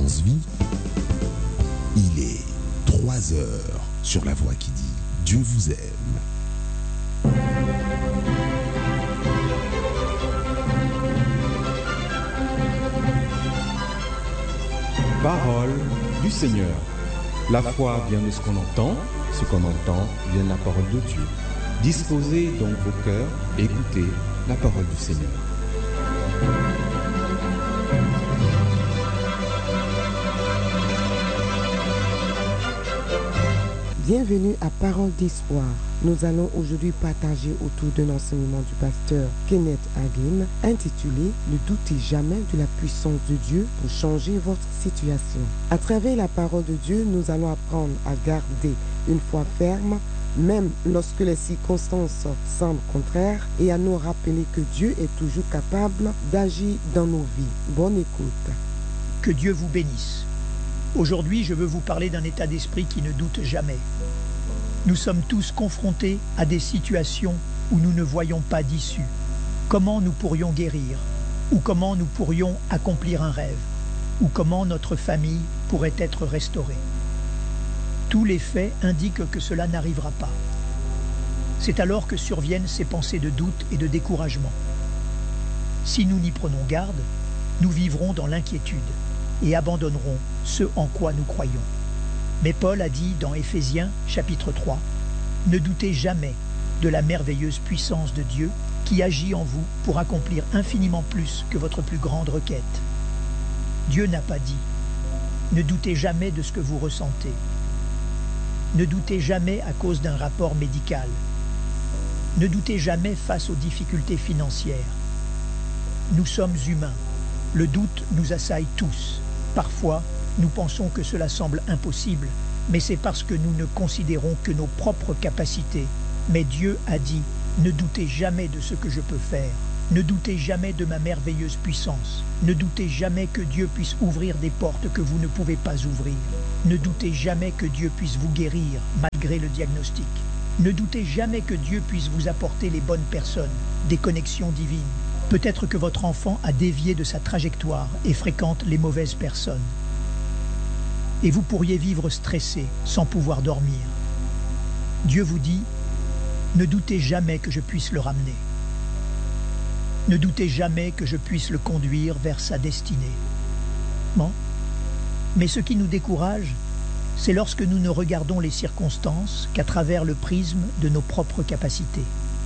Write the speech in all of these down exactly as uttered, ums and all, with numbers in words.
Fréquence Vie. Il est trois heures sur la voix qui dit Dieu vous aime. Parole du Seigneur. La foi vient de ce qu'on entend, ce qu'on entend vient de la parole de Dieu. Disposez donc vos cœurs, écoutez la parole du Seigneur. Bienvenue à Parole d'Espoir. Nous allons aujourd'hui partager autour d'un enseignement du pasteur Kenneth Hagin intitulé « Ne doutez jamais de la puissance de Dieu pour changer votre situation ». À travers la parole de Dieu, nous allons apprendre à garder une foi ferme, même lorsque les circonstances semblent contraires, et à nous rappeler que Dieu est toujours capable d'agir dans nos vies. Bonne écoute. Que Dieu vous bénisse. Aujourd'hui, je veux vous parler d'un état d'esprit qui ne doute jamais. Nous sommes tous confrontés à des situations où nous ne voyons pas d'issue. Comment nous pourrions guérir? Ou comment nous pourrions accomplir un rêve? Ou comment notre famille pourrait être restaurée? Tous les faits indiquent que cela n'arrivera pas. C'est alors que surviennent ces pensées de doute et de découragement. Si nous n'y prenons garde, nous vivrons dans l'inquiétude et abandonnerons ce en quoi nous croyons. Mais Paul a dit dans Éphésiens chapitre trois, « Ne doutez jamais de la merveilleuse puissance de Dieu qui agit en vous pour accomplir infiniment plus que votre plus grande requête. » Dieu n'a pas dit, « Ne doutez jamais de ce que vous ressentez. Ne doutez jamais à cause d'un rapport médical. Ne doutez jamais face aux difficultés financières. Nous sommes humains. Le doute nous assaille tous. Parfois, nous pensons que cela semble impossible, mais c'est parce que nous ne considérons que nos propres capacités. Mais Dieu a dit, ne doutez jamais de ce que je peux faire. Ne doutez jamais de ma merveilleuse puissance. Ne doutez jamais que Dieu puisse ouvrir des portes que vous ne pouvez pas ouvrir. Ne doutez jamais que Dieu puisse vous guérir malgré le diagnostic. Ne doutez jamais que Dieu puisse vous apporter les bonnes personnes, des connexions divines. Peut-être que votre enfant a dévié de sa trajectoire et fréquente les mauvaises personnes. Et vous pourriez vivre stressé, sans pouvoir dormir. Dieu vous dit, ne doutez jamais que je puisse le ramener. Ne doutez jamais que je puisse le conduire vers sa destinée. Bon. Mais ce qui nous décourage, c'est lorsque nous ne regardons les circonstances qu'à travers le prisme de nos propres capacités.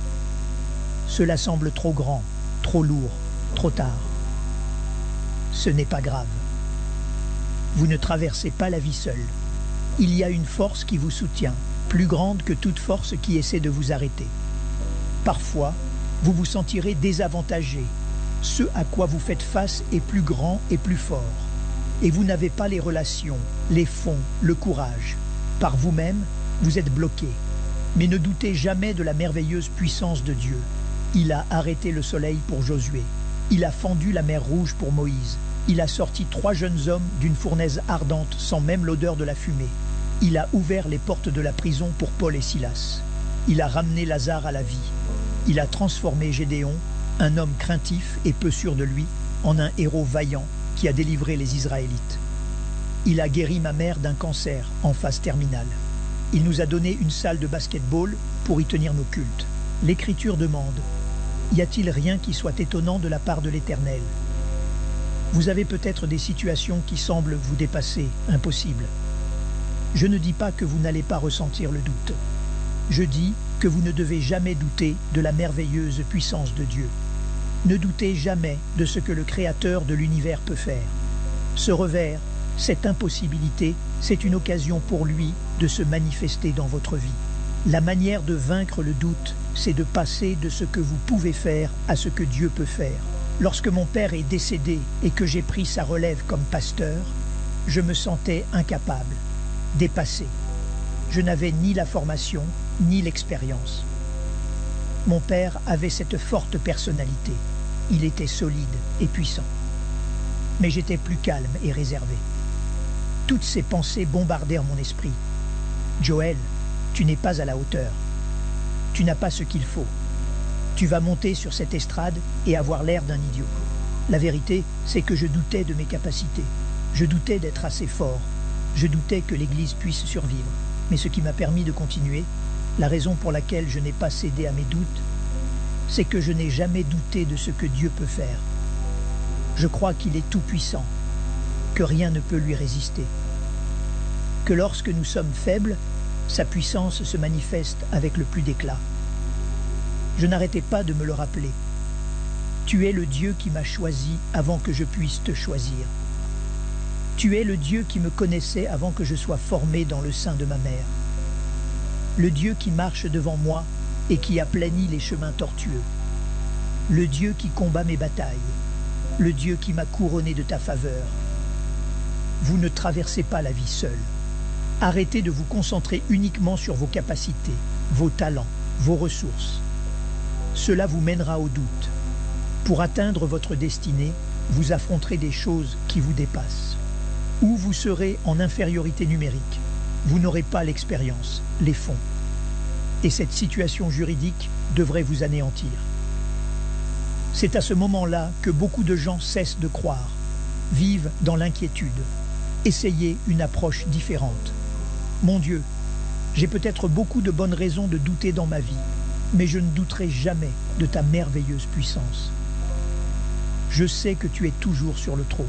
Cela semble trop grand, trop lourd, trop tard. Ce n'est pas grave. Vous ne traversez pas la vie seule. Il y a une force qui vous soutient, plus grande que toute force qui essaie de vous arrêter. Parfois, vous vous sentirez désavantagé. Ce à quoi vous faites face est plus grand et plus fort. Et vous n'avez pas les relations, les fonds, le courage. Par vous-même, vous êtes bloqué. Mais ne doutez jamais de la merveilleuse puissance de Dieu. Il a arrêté le soleil pour Josué. Il a fendu la mer Rouge pour Moïse. Il a sorti trois jeunes hommes d'une fournaise ardente sans même l'odeur de la fumée. Il a ouvert les portes de la prison pour Paul et Silas. Il a ramené Lazare à la vie. Il a transformé Gédéon, un homme craintif et peu sûr de lui, en un héros vaillant qui a délivré les Israélites. Il a guéri ma mère d'un cancer en phase terminale. Il nous a donné une salle de basket-ball pour y tenir nos cultes. L'Écriture demande, y a-t-il rien qui soit étonnant de la part de l'Éternel? Vous avez peut-être des situations qui semblent vous dépasser, impossibles. Je ne dis pas que vous n'allez pas ressentir le doute. Je dis que vous ne devez jamais douter de la merveilleuse puissance de Dieu. Ne doutez jamais de ce que le Créateur de l'univers peut faire. Ce revers, cette impossibilité, c'est une occasion pour lui de se manifester dans votre vie. La manière de vaincre le doute, c'est de passer de ce que vous pouvez faire à ce que Dieu peut faire. Lorsque mon père est décédé et que j'ai pris sa relève comme pasteur, je me sentais incapable, dépassé. Je n'avais ni la formation, ni l'expérience. Mon père avait cette forte personnalité. Il était solide et puissant. Mais j'étais plus calme et réservé. Toutes ces pensées bombardèrent mon esprit. Joël, tu n'es pas à la hauteur. Tu n'as pas ce qu'il faut. Tu vas monter sur cette estrade et avoir l'air d'un idiot. La vérité, c'est que je doutais de mes capacités. Je doutais d'être assez fort. Je doutais que l'Église puisse survivre. Mais ce qui m'a permis de continuer, la raison pour laquelle je n'ai pas cédé à mes doutes, c'est que je n'ai jamais douté de ce que Dieu peut faire. Je crois qu'il est tout-puissant, que rien ne peut lui résister, que lorsque nous sommes faibles, sa puissance se manifeste avec le plus d'éclat. Je n'arrêtais pas de me le rappeler. Tu es le Dieu qui m'a choisi avant que je puisse te choisir. Tu es le Dieu qui me connaissait avant que je sois formé dans le sein de ma mère. Le Dieu qui marche devant moi et qui aplanit les chemins tortueux. Le Dieu qui combat mes batailles. Le Dieu qui m'a couronné de ta faveur. Vous ne traversez pas la vie seule. Arrêtez de vous concentrer uniquement sur vos capacités, vos talents, vos ressources. Cela vous mènera au doute. Pour atteindre votre destinée, vous affronterez des choses qui vous dépassent. Ou vous serez en infériorité numérique. Vous n'aurez pas l'expérience, les fonds. Et cette situation juridique devrait vous anéantir. C'est à ce moment-là que beaucoup de gens cessent de croire, vivent dans l'inquiétude. Essayez une approche différente. Mon Dieu, j'ai peut-être beaucoup de bonnes raisons de douter dans ma vie, mais je ne douterai jamais de ta merveilleuse puissance. Je sais que tu es toujours sur le trône.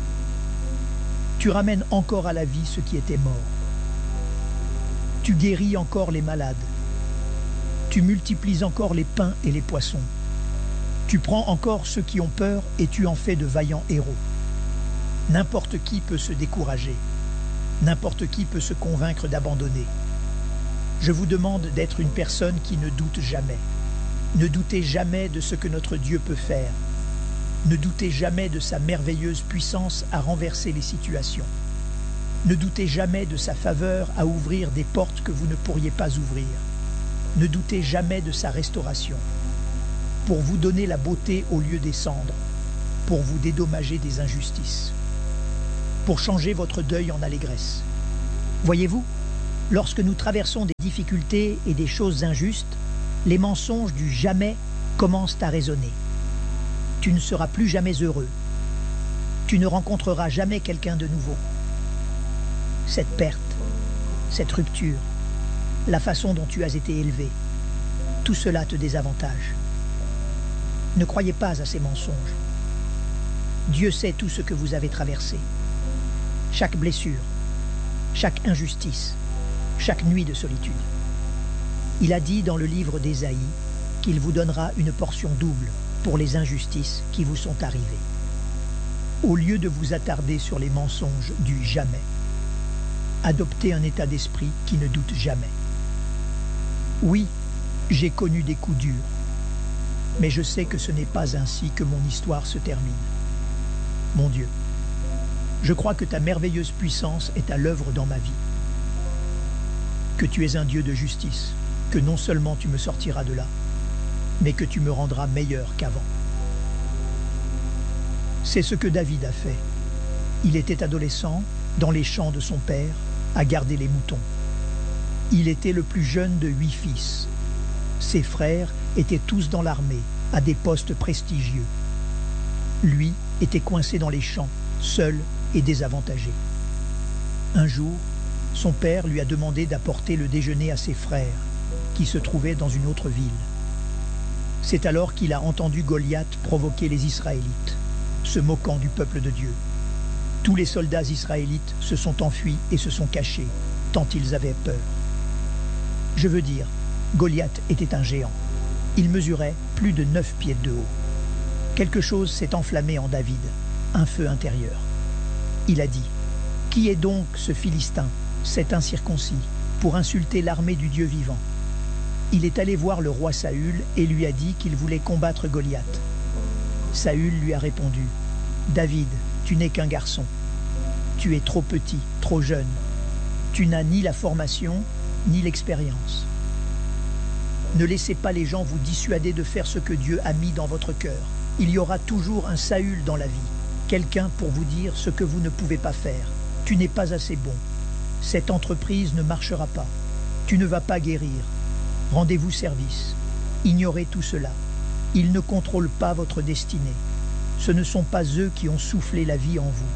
Tu ramènes encore à la vie ce qui était mort. Tu guéris encore les malades. Tu multiplies encore les pains et les poissons. Tu prends encore ceux qui ont peur et tu en fais de vaillants héros. N'importe qui peut se décourager. N'importe qui peut se convaincre d'abandonner. Je vous demande d'être une personne qui ne doute jamais. Ne doutez jamais de ce que notre Dieu peut faire. Ne doutez jamais de sa merveilleuse puissance à renverser les situations. Ne doutez jamais de sa faveur à ouvrir des portes que vous ne pourriez pas ouvrir. Ne doutez jamais de sa restauration. Pour vous donner la beauté au lieu des cendres. Pour vous dédommager des injustices. Pour changer votre deuil en allégresse. Voyez-vous, lorsque nous traversons des difficultés et des choses injustes, les mensonges du jamais commencent à résonner. Tu ne seras plus jamais heureux. Tu ne rencontreras jamais quelqu'un de nouveau. Cette perte, cette rupture, la façon dont tu as été élevé, tout cela te désavantage. Ne croyez pas à ces mensonges. Dieu sait tout ce que vous avez traversé. Chaque blessure, chaque injustice, chaque nuit de solitude. Il a dit dans le livre d'Ésaïe qu'il vous donnera une portion double pour les injustices qui vous sont arrivées. Au lieu de vous attarder sur les mensonges du jamais, adoptez un état d'esprit qui ne doute jamais. Oui, j'ai connu des coups durs, mais je sais que ce n'est pas ainsi que mon histoire se termine. Mon Dieu, je crois que ta merveilleuse puissance est à l'œuvre dans ma vie, que tu es un Dieu de justice, que non seulement tu me sortiras de là, mais que tu me rendras meilleur qu'avant. C'est ce que David a fait. Il était adolescent, dans les champs de son père, à garder les moutons. Il était le plus jeune de huit fils. Ses frères étaient tous dans l'armée, à des postes prestigieux. Lui était coincé dans les champs, seul et désavantagé. Un jour, son père lui a demandé d'apporter le déjeuner à ses frères, qui se trouvaient dans une autre ville. C'est alors qu'il a entendu Goliath provoquer les Israélites, se moquant du peuple de Dieu. Tous les soldats israélites se sont enfuis et se sont cachés, tant ils avaient peur. Je veux dire, Goliath était un géant. Il mesurait plus de neuf pieds de haut. Quelque chose s'est enflammé en David, un feu intérieur. Il a dit, « Qui est donc ce Philistin, cet incirconcis, pour insulter l'armée du Dieu vivant ?» Il est allé voir le roi Saül et lui a dit qu'il voulait combattre Goliath. Saül lui a répondu, « David, tu n'es qu'un garçon. Tu es trop petit, trop jeune. Tu n'as ni la formation, ni l'expérience. Ne laissez pas les gens vous dissuader de faire ce que Dieu a mis dans votre cœur. Il y aura toujours un Saül dans la vie, quelqu'un pour vous dire ce que vous ne pouvez pas faire. Tu n'es pas assez bon. Cette entreprise ne marchera pas. Tu ne vas pas guérir. Rendez-vous service. Ignorez tout cela. Ils ne contrôlent pas votre destinée. Ce ne sont pas eux qui ont soufflé la vie en vous.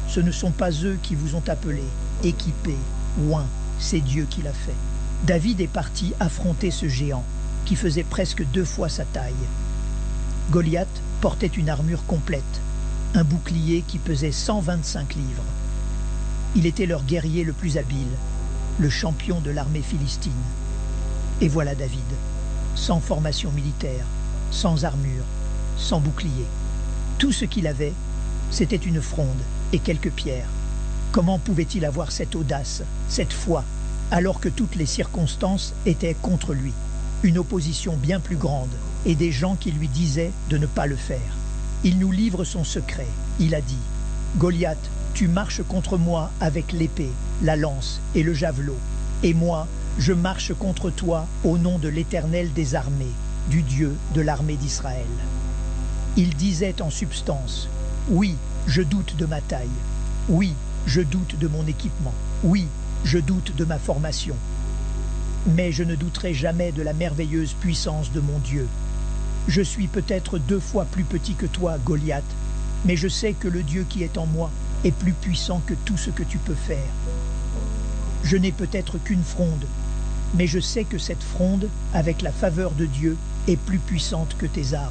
ce ne sont pas eux qui vous ont appelé, équipés, oints, c'est Dieu qui l'a fait. David est parti affronter ce géant, qui faisait presque deux fois sa taille. Goliath portait une armure complète, un bouclier qui pesait cent vingt-cinq livres. Il était leur guerrier le plus habile, le champion de l'armée philistine. Et voilà David, sans formation militaire, sans armure, sans bouclier. Tout ce qu'il avait, c'était une fronde et quelques pierres. Comment pouvait-il avoir cette audace, cette foi, alors que toutes les circonstances étaient contre lui? Une opposition bien plus grande et des gens qui lui disaient de ne pas le faire. Il nous livre son secret. Il a dit « Goliath, tu marches contre moi avec l'épée, la lance et le javelot. Et moi, je marche contre toi au nom de l'Éternel des armées, du Dieu de l'armée d'Israël. » Il disait en substance « Oui, je doute de ma taille. Oui, je doute de mon équipement. Oui, je doute de ma formation. Mais je ne douterai jamais de la merveilleuse puissance de mon Dieu. Je suis peut-être deux fois plus petit que toi, Goliath, mais je sais que le Dieu qui est en moi est plus puissant que tout ce que tu peux faire. Je n'ai peut-être qu'une fronde, mais je sais que cette fronde, avec la faveur de Dieu, est plus puissante que tes armes. »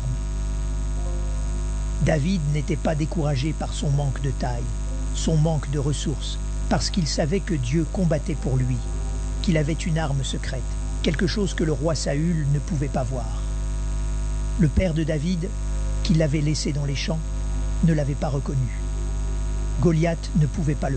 David n'était pas découragé par son manque de taille, son manque de ressources, parce qu'il savait que Dieu combattait pour lui, qu'il avait une arme secrète, quelque chose que le roi Saül ne pouvait pas voir. Le père de David, qui l'avait laissé dans les champs, ne l'avait pas reconnu. Goliath ne pouvait pas le